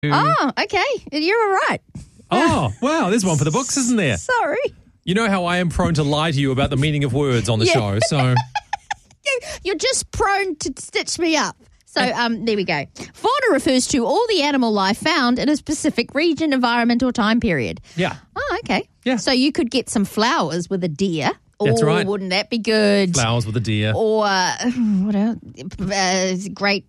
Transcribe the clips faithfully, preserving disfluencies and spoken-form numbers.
Oh, okay. You're all right. Oh, wow. There's one for the books, isn't there? Sorry. You know how I am prone to lie to you about the meaning of words on the Yeah. show, so... You're just prone to stitch me up. So um, there we go. Fauna refers to all the animal life found in a specific region, environment, or time period. Yeah. Oh, okay. Yeah. So you could get some flowers with a deer. That's oh, right. Wouldn't that be good? Flowers with a deer. Or uh, what else? Uh, great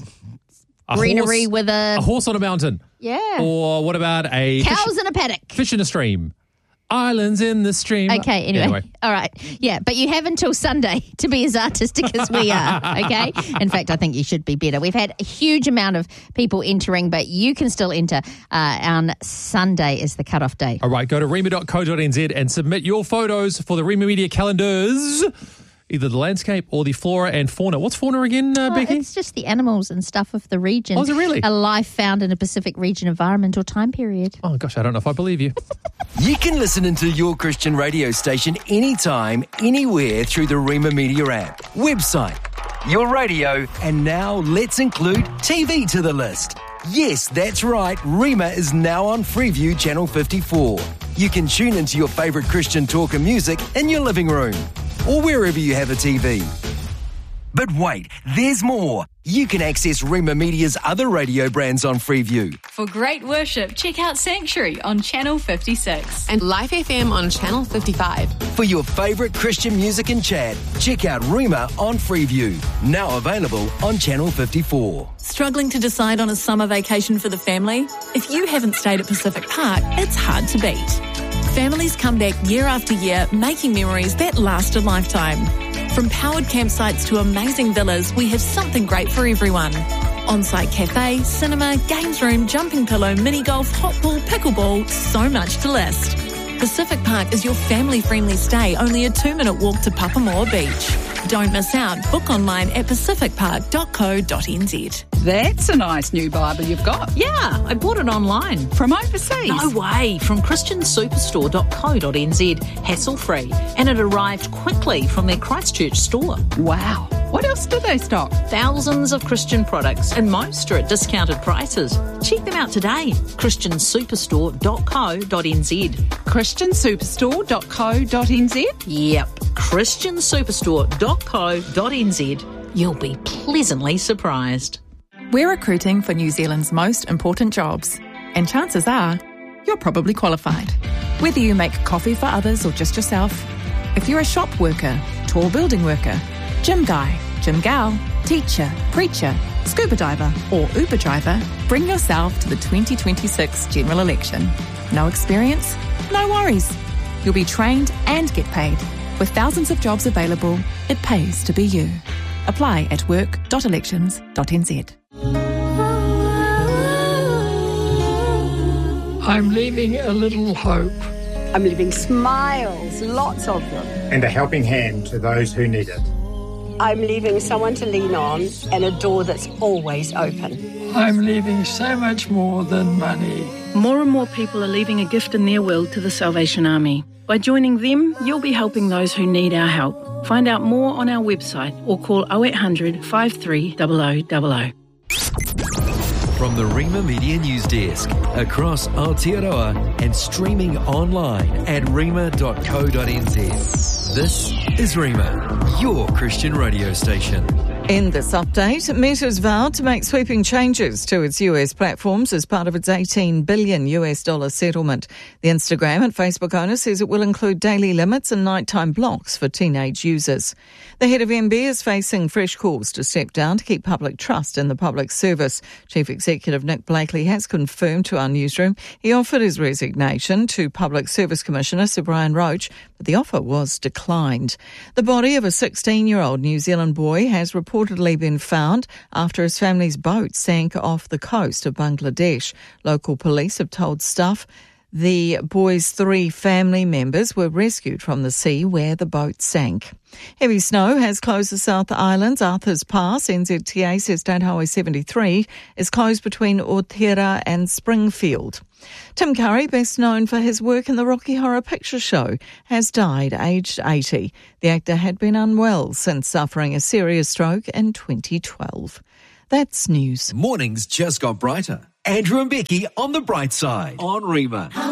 A greenery horse, with a... A horse on a mountain. Yeah. Or what about a... Cows Fish, in a paddock. fish in a stream. Islands in the stream. Okay, anyway. Anyway. All right. Yeah, but you have until Sunday to be as artistic as we are, okay? In fact, I think you should be better. We've had a huge amount of people entering, but you can still enter uh, on Sunday is the cutoff day. All right, go to rima dot co dot n z and submit your photos for the Rima Media calendars, either the landscape or the flora and fauna. What's fauna again, uh, Oh, Becky? it's just the animals and stuff of the region. Oh, is it really? A life found in a Pacific region, environment, or time period. Oh, gosh, I don't know if I believe you. You can listen into your Christian radio station anytime, anywhere through the Rima Media app, website, your radio, and now let's include T V to the list. Yes, that's right, Rima is now on Freeview Channel fifty-four. You can tune into your favourite Christian talk and music in your living room or wherever you have a T V. But wait, there's more. You can access Rima Media's other radio brands on Freeview. For great worship, check out Sanctuary on Channel fifty-six. And Life F M on Channel fifty-five. For your favourite Christian music and chat, check out Rima on Freeview, now available on Channel fifty-four. Struggling to decide on a summer vacation for the family? If you haven't stayed at Pacific Park, it's hard to beat. Families come back year after year, making memories that last a lifetime. From powered campsites to amazing villas, we have something great for everyone. On-site cafe, cinema, games room, jumping pillow, mini golf, hot pool, pickleball, so much to list. Pacific Park is your family-friendly stay, only a two-minute walk to Papamoa Beach. Don't miss out. Book online at pacific park dot co dot n z. That's a nice new Bible you've got. Yeah, I bought it online. From overseas? No way, from christian superstore dot co dot n z, hassle-free. And it arrived quickly from their Christchurch store. Wow. What else do they stock? Thousands of Christian products, and most are at discounted prices. Check them out today. christian superstore dot co dot n z. christian superstore dot co dot n z? Yep, christian superstore dot co dot n z. You'll be pleasantly surprised. We're recruiting for New Zealand's most important jobs, and chances are you're probably qualified. Whether you make coffee for others or just yourself, if you're a shop worker, tall building worker, gym guy, gym gal, teacher, preacher, scuba diver or Uber driver, bring yourself to the twenty twenty-six general election. No experience? No worries. You'll be trained and get paid. With thousands of jobs available, it pays to be you. Apply at work dot elections dot n z. I'm leaving a little hope. I'm leaving smiles, lots of them. And a helping hand to those who need it. I'm leaving someone to lean on and a door that's always open. I'm leaving so much more than money. More and more people are leaving a gift in their will to the Salvation Army. By joining them, you'll be helping those who need our help. Find out more on our website or call oh eight hundred, five three zero zero zero zero. From the Rima Media News Desk, across Aotearoa and streaming online at rima dot co dot n z. This is Rima, your Christian radio station. In this update, Meta's vowed to make sweeping changes to its U S platforms as part of its eighteen billion U S dollar settlement. The Instagram and Facebook owner says it will include daily limits and nighttime blocks for teenage users. The head of M B is facing fresh calls to step down to keep public trust in the public service. Chief Executive Nick Blakely has confirmed to our newsroom he offered his resignation to Public Service Commissioner Sir Brian Roach, but the offer was declined. The body of a sixteen-year-old New Zealand boy has reported reportedly been found after his family's boat sank off the coast of Bangladesh. Local police have told Stuff the boy's three family members were rescued from the sea where the boat sank. Heavy snow has closed the South Island's Arthur's Pass. N Z T A says State Highway seventy-three is closed between Aotearoa and Springfield. Tim Curry, best known for his work in the Rocky Horror Picture Show, has died aged eighty. The actor had been unwell since suffering a serious stroke in twenty twelve. That's news. Mornings just got brighter. Andrew and Becky on the bright side on Rima.